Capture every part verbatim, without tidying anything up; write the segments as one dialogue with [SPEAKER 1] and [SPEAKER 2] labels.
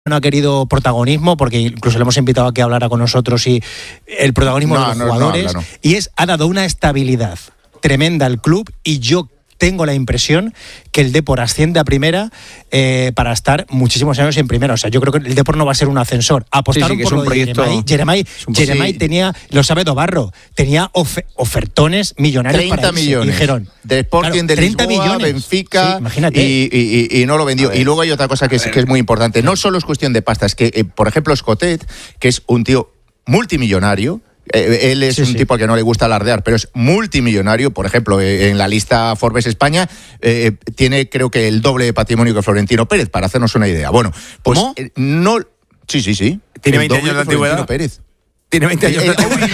[SPEAKER 1] no ha querido protagonismo, porque incluso le hemos invitado a que hablara con nosotros, y el protagonismo no, de los no, jugadores, no, no. y es ha dado una estabilidad tremenda al club, y yo tengo la impresión que el Depor asciende a primera eh, para estar muchísimos años en primera. O sea, yo creo que el Depor no va a ser un ascensor. Apostaron sí, sí, por lo de Jeremai. Jeremai, Jeremai sí. tenía, lo sabe Dobarro, tenía of, ofertones millonarios
[SPEAKER 2] treinta
[SPEAKER 1] para
[SPEAKER 2] millones.
[SPEAKER 1] Y dijeron,
[SPEAKER 2] de Sporting, claro, de
[SPEAKER 1] treinta
[SPEAKER 2] Lisboa,
[SPEAKER 1] millones.
[SPEAKER 2] Benfica,
[SPEAKER 1] sí,
[SPEAKER 2] y, y, y no lo vendió. Y luego hay otra cosa que es, que es muy importante. No solo es cuestión de pasta, es que, eh, por ejemplo, Escotet, que es un tío multimillonario. Eh, él es sí, un sí. tipo al que no le gusta alardear, pero es multimillonario. Por ejemplo, eh, en la lista Forbes España eh, tiene, creo que, el doble de patrimonio que Florentino Pérez, para hacernos una idea. Bueno, pues
[SPEAKER 3] ¿Cómo?
[SPEAKER 2] Eh, no. Sí, sí, sí.
[SPEAKER 3] Tiene veinte años de antigüedad.
[SPEAKER 2] Pérez.
[SPEAKER 3] Tiene veinte años de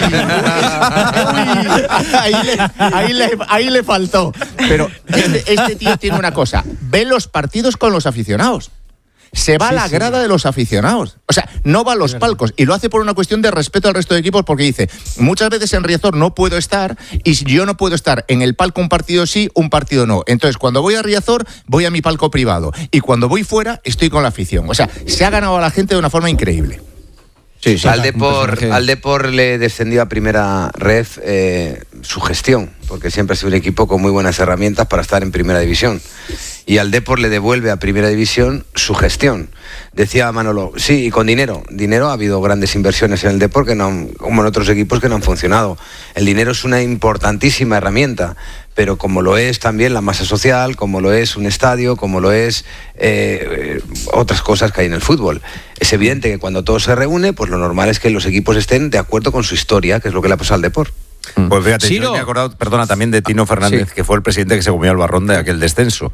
[SPEAKER 2] ahí, le, ahí, le, ahí le faltó. Pero este, este tío tiene una cosa: ve los partidos con los aficionados. Se va sí, a la grada sí. de los aficionados. O sea, no va a los palcos. Y lo hace por una cuestión de respeto al resto de equipos, porque dice, muchas veces en Riazor no puedo estar, y yo no puedo estar en el palco un partido sí, un partido no. Entonces, cuando voy a Riazor, voy a mi palco privado. Y cuando voy fuera, estoy con la afición. O sea, se ha ganado a la gente de una forma increíble.
[SPEAKER 4] Sí, sí, al Depor, al Depor le descendió a primera red eh, su gestión, porque siempre ha sido un equipo con muy buenas herramientas para estar en primera división. Y al Depor le devuelve a primera división su gestión. Decía Manolo, sí, y con dinero. Dinero, ha habido grandes inversiones en el Depor, que no han, como en otros equipos, que no han funcionado. El dinero es una importantísima herramienta, pero como lo es también la masa social, como lo es un estadio, como lo es eh, otras cosas que hay en el fútbol. Es evidente que cuando todo se reúne, pues lo normal es que los equipos estén de acuerdo con su historia, que es lo que le ha pasado al Depor.
[SPEAKER 3] Pues fíjate, yo me he acordado, perdona, también de Tino Fernández, sí. que fue el presidente que se comió el barrón de aquel descenso.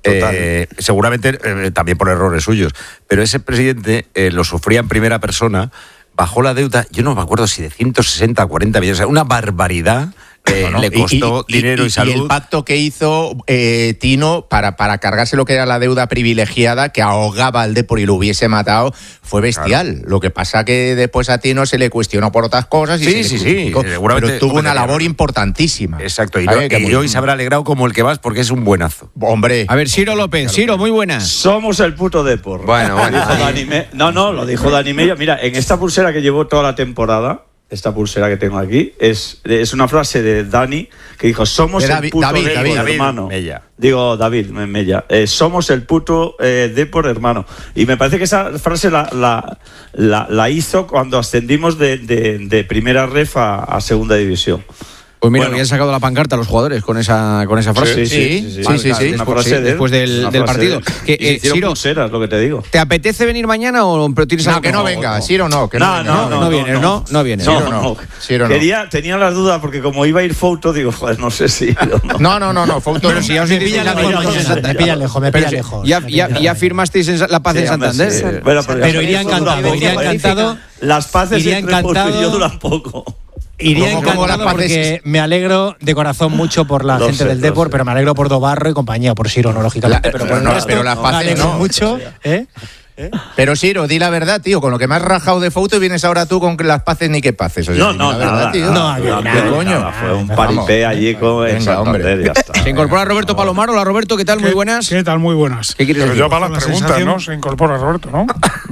[SPEAKER 3] Eh, seguramente eh, también por errores suyos, pero ese presidente eh, lo sufría en primera persona, bajó la deuda, yo no me acuerdo si de ciento sesenta a cuarenta millones, o sea, una barbaridad. Eh, no, no. Le costó y, y, dinero y, y salud.
[SPEAKER 2] Y el pacto que hizo eh, Tino para, para cargarse lo que era la deuda privilegiada, que ahogaba al Depor y lo hubiese matado, fue bestial. Claro. Lo que pasa que después a Tino se le cuestionó por otras cosas. Y
[SPEAKER 3] sí,
[SPEAKER 2] se
[SPEAKER 3] sí,
[SPEAKER 2] sí. Pero tuvo una labor importantísima.
[SPEAKER 3] Exacto. Y, ver, y hoy se habrá alegrado como el que vas, porque es un buenazo.
[SPEAKER 2] Hombre.
[SPEAKER 5] A ver, Ciro López. Ciro, muy buenas.
[SPEAKER 6] Somos el puto Depor.
[SPEAKER 4] Bueno, bueno.
[SPEAKER 6] Dijo Dani Me... No, no, lo dijo Dani Mella. Mira, en esta pulsera que llevo toda la temporada, esta pulsera que tengo aquí, es, es una frase de Dani que dijo, somos el
[SPEAKER 2] David,
[SPEAKER 6] puto
[SPEAKER 2] David,
[SPEAKER 6] Depor,
[SPEAKER 2] David,
[SPEAKER 6] hermano.
[SPEAKER 3] Mella.
[SPEAKER 6] Digo, David Mella. Eh, somos el puto eh, Depor, hermano. Y me parece que esa frase la, la, la, la hizo cuando ascendimos de, de, de primera ref a, a segunda división.
[SPEAKER 5] Pues mira,
[SPEAKER 6] bueno.
[SPEAKER 5] habían sacado la pancarta a los jugadores con esa con esa frase.
[SPEAKER 6] Sí, sí, sí. sí, sí, sí, sí.
[SPEAKER 5] Después, sí, después del, del partido.
[SPEAKER 6] Que, eh, Ciro, pulseras, lo que te digo.
[SPEAKER 5] ¿Te apetece venir mañana o pero tienes
[SPEAKER 2] no,
[SPEAKER 5] algo?
[SPEAKER 2] que no venga, Ciro no, que
[SPEAKER 6] no,
[SPEAKER 2] no,
[SPEAKER 6] no, no,
[SPEAKER 5] no vienes, no, no vienes.
[SPEAKER 6] No, no, no. Quería, tenía las dudas porque como iba a ir Fouto, digo, joder, no sé si.
[SPEAKER 2] No, no, no, no, Fouto.
[SPEAKER 1] Pero si ya os me pilla lejos, me pilla lejos.
[SPEAKER 5] Ya firmasteis la paz en Santander.
[SPEAKER 1] Pero iría encantado, iría encantado.
[SPEAKER 6] Las paces entre Fouto y yo duran poco.
[SPEAKER 1] Iría encantado porque me alegro de corazón mucho por la gente del Depor, pero me alegro por Dobarro y compañía, por Ciro, no, lógicamente. Pero por el resto,
[SPEAKER 2] pero las paces no.
[SPEAKER 1] mucho, ¿eh?
[SPEAKER 2] ¿Eh? Pero Ciro, di la verdad, tío, con lo que me has rajado de Fouto vienes ahora tú con las paces ni qué paces. O sea,
[SPEAKER 6] no, no,
[SPEAKER 2] la
[SPEAKER 6] verdad,
[SPEAKER 2] verdad, tío.
[SPEAKER 1] No,
[SPEAKER 6] no,
[SPEAKER 1] no,
[SPEAKER 6] no, coño. Nada, fue un paripé allí con
[SPEAKER 2] Venga, hombre.
[SPEAKER 6] Ya está.
[SPEAKER 5] Se incorpora Roberto Palomar. Hola, Roberto, ¿qué tal? Muy buenas.
[SPEAKER 7] ¿Qué tal? Muy buenas.
[SPEAKER 5] ¿Qué quieres
[SPEAKER 7] Pero
[SPEAKER 5] decir?
[SPEAKER 7] yo para las preguntas, sensación... ¿no? Se incorpora Roberto, ¿no?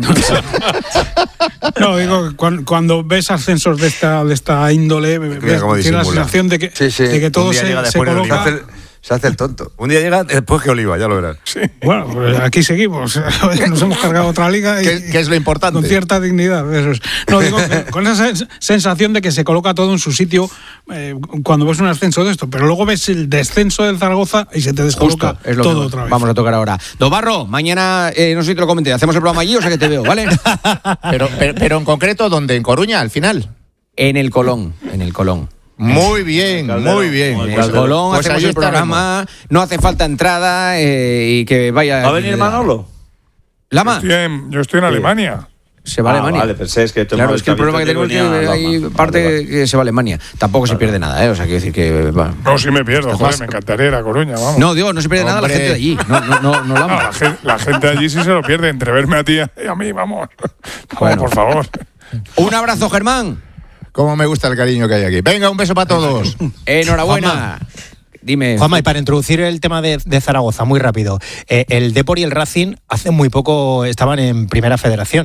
[SPEAKER 7] No, digo, cuando, cuando ves ascensos de esta, de esta índole, ves, tienes la sensación de que,
[SPEAKER 3] sí, sí.
[SPEAKER 7] de que todo se, se coloca...
[SPEAKER 3] Se hace el tonto. Un día llega después que Oliva, ya lo verás.
[SPEAKER 7] Sí. Bueno, pues aquí seguimos. Nos hemos cargado otra liga. Y,
[SPEAKER 2] ¿Qué, ¿Qué es lo importante?
[SPEAKER 7] Con cierta dignidad. Eso es. No, digo, con esa sensación de que se coloca todo en su sitio eh, cuando ves un ascenso de esto. Pero luego ves el descenso del Zaragoza y se te descoloca
[SPEAKER 5] es lo
[SPEAKER 7] todo
[SPEAKER 5] que
[SPEAKER 7] otra vez.
[SPEAKER 5] Vamos a tocar ahora. Dobarro, mañana, eh, no sé si te lo comenté, hacemos el programa allí o sea que te veo, ¿vale?
[SPEAKER 2] pero, pero, pero en concreto, ¿dónde? ¿En Coruña, al final?
[SPEAKER 5] En el Colón, en el Colón.
[SPEAKER 2] Muy bien,
[SPEAKER 6] Caldero,
[SPEAKER 2] muy bien.
[SPEAKER 5] En el Colón pues hacemos el programa, estaremos. No hace falta entrada eh, y que vaya...
[SPEAKER 6] ¿Va a venir Manolo?
[SPEAKER 7] ¿Lama? Yo estoy en, yo estoy en Alemania.
[SPEAKER 5] Se va a
[SPEAKER 6] ah,
[SPEAKER 5] Alemania.
[SPEAKER 6] Vale, pensé es que
[SPEAKER 5] claro, es que el problema que tenemos es que hay parte vale, vale. que se va a Alemania. Tampoco vale. se pierde nada, ¿eh? O sea, quiero decir que... Bueno,
[SPEAKER 7] no, sí me pierdo, joder, me encantaría ir a Coruña, vamos.
[SPEAKER 5] No, digo, no se pierde Hombre. nada la gente de allí. No, no, no, no,
[SPEAKER 7] no la, gente, la gente de allí sí se lo pierde, entre verme a ti y a mí, vamos. Vamos, bueno. por favor.
[SPEAKER 5] Un abrazo, Germán.
[SPEAKER 2] Cómo me gusta el cariño que hay aquí. Venga, un beso para todos.
[SPEAKER 5] Enhorabuena. Dime.
[SPEAKER 1] Juanma, y para introducir el tema de, de Zaragoza, muy rápido. Eh, el Depor y el Racing hace muy poco estaban en Primera Federación.